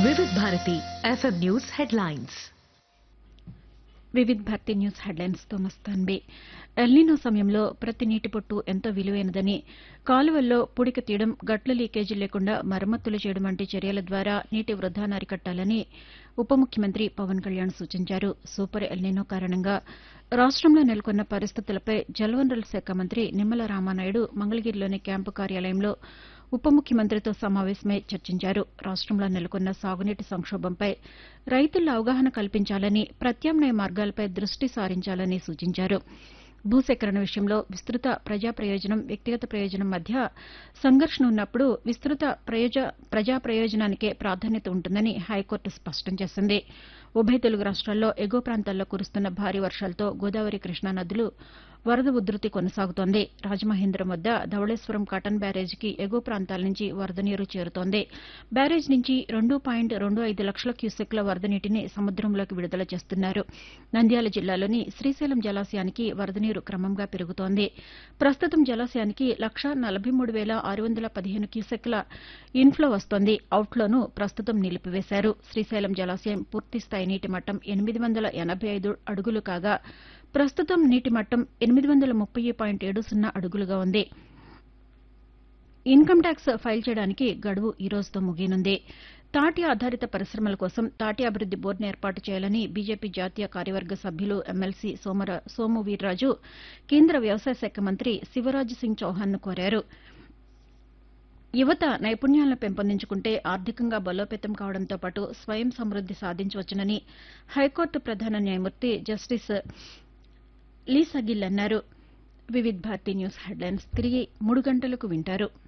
వివిధ Bharati FM news headlines. వివిధ Bharati news హెడ్లైన్స్తో Mastanbi. El Niño సమయంలో ప్రతి నీటి పొట్టు ఎంతో విలువైనదని, కాలువల్లో పూడిక తీయడం, గట్ల లీకేజీ లేకుండా మరమ్మతులు చేయడం వంటి చర్యల ద్వారా నీటి వృధాను అరికట్టాలని ఉప ముఖ్యమంత్రి పవన్ కళ్యాణ్ సూచించారు. సూపర్ ఎల్నినో కారణంగా రాష్టంలో నెలకొన్న పరిస్థితులపై జలవనరుల శాఖ మంత్రి నిమ్మల రామానాయుడు మంగళగిరిలోని క్యాంపు కార్యాలయంలో ఉప ముఖ్యమంత్రితో సమావేశమై చర్చించారు. రాష్టంలో నెలకొన్న సాగునీటి సంక్షోభంపై రైతుల్లో అవగాహన కల్పించాలని, ప్రత్యామ్నాయ మార్గాలపై దృష్టి సారించాలని సూచించారు. భూసేకరణ విషయంలో విస్తృత ప్రజా ప్రయోజనం, వ్యక్తిగత ప్రయోజనం మధ్య సంఘర్షణ ఉన్నప్పుడు విస్తృత ప్రజా ప్రయోజనానికే ప్రాధాన్యత ఉంటుందని హైకోర్టు స్పష్టం చేసింది. ఉభయ తెలుగు రాష్ట్రాల్లో ఎగువ ప్రాంతాల్లో కురుస్తున్న భారీ వర్షాలతో గోదావరి, కృష్ణా నదులు వరద ఉధృతి కొనసాగుతోంది. రాజమహేంద్రం వద్ద ధవళేశ్వరం కాటన్ బ్యారేజీకి ఎగువ ప్రాంతాల నుంచి వరద నీరు చేరుతోంది. బ్యారేజ్ నుంచి 2.25 లక్షల క్యూసెక్ల వరద నీటిని సముద్రంలోకి విడుదల చేస్తున్నారు. నంద్యాల జిల్లాలోని శ్రీశైలం జలాశయానికి వరద నీరు క్రమంగా పెరుగుతోంది. ప్రస్తుతం జలాశయానికి 1,43,615 క్యూసెక్ల ఇన్ఫ్లో వస్తోంది. అవుట్ఫ్లోను ప్రస్తుతం నిలిపివేశారు. శ్రీశైలం జలాశయం పూర్తిస్థాయి నీటి మట్టం 885 అడుగులు కాగా, ప్రస్తుతం నీటి మట్టం 830.70 అడుగులుగా ఉంది. ఇన్కమ్ ట్యాక్స్ ఫైల్ చేయడానికి గడువు ఈ రోజుతో ముగియనుంది. తాటి ఆధారిత పరిశ్రమల కోసం తాటి అభివృద్ది బోర్డును ఏర్పాటు చేయాలని బీజేపీ జాతీయ కార్యవర్గ సభ్యులు ఎమ్మెల్సీ సోము వీర్రాజు కేంద్ర వ్యవసాయ శాఖ మంత్రి శివరాజ్ సింగ్ చౌహాన్ను కోరారు. యువత నైపుణ్యాలను పెంపొందించుకుంటే ఆర్థికంగా బలోపేతం కావడంతో పాటు స్వయం సమృద్ది సాధించవచ్చునని హైకోర్టు ప్రధాన న్యాయమూర్తి జస్టిస్ లీసా గిల్ అన్నారు. వివిధ భారతి న్యూస్ హెడ్లైన్స్ తిరిగి 3 గంటలకు వింటారు.